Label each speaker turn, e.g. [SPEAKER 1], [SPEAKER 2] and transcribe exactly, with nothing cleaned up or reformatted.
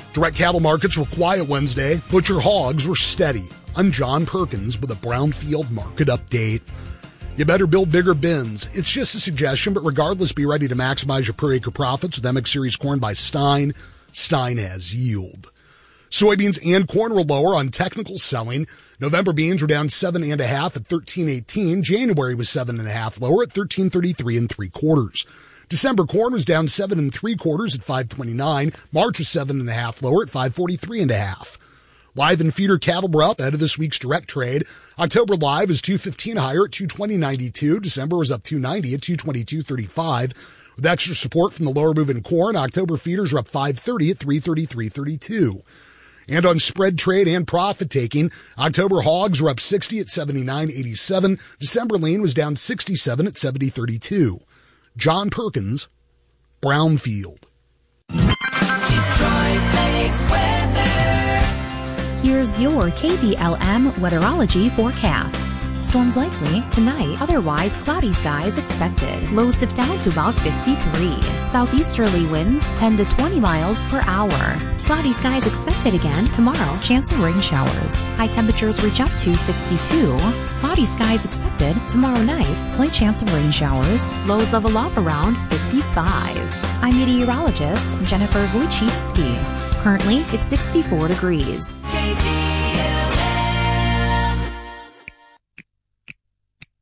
[SPEAKER 1] Direct cattle markets were quiet Wednesday. Butcher hogs were steady. I'm John Perkins with a Brownfield market update. You better build bigger bins. It's just a suggestion, but regardless, be ready to maximize your per acre profits with M X Series corn by Stein. Stein has yield. Soybeans and corn were lower on technical selling. November beans were down seven and a half at thirteen eighteen. January was seven and a half lower at thirteen thirty-three and three quarters. December corn was down seven and three quarters at five twenty-nine. March was seven and a half lower at five forty-three and a half. Live and feeder cattle were up ahead of this week's direct trade. October live is two fifteen higher at two twenty ninety-two. December was up two ninety at two twenty-two thirty-five. With extra support from the lower moving corn, October feeders are up five thirty at three thirty-three thirty-two. And on spread trade and profit taking, October hogs were up sixty at seventy-nine eighty-seven. December lean was down sixty-seven at seventy thirty-two. John Perkins, Brownfield.
[SPEAKER 2] Detroit Lakes weather.
[SPEAKER 3] Here's your K D L M weatherology forecast. Storms likely tonight, otherwise cloudy skies expected. Lows dip down to about fifty-three. Southeasterly winds ten to twenty miles per hour. Cloudy skies expected again tomorrow. Chance of rain showers. High temperatures reach up to sixty-two. Cloudy skies expected tomorrow night. Slight chance of rain showers. Lows level off around fifty-five. I'm meteorologist Jennifer Wojcicki. Currently, it's sixty-four degrees.
[SPEAKER 2] K D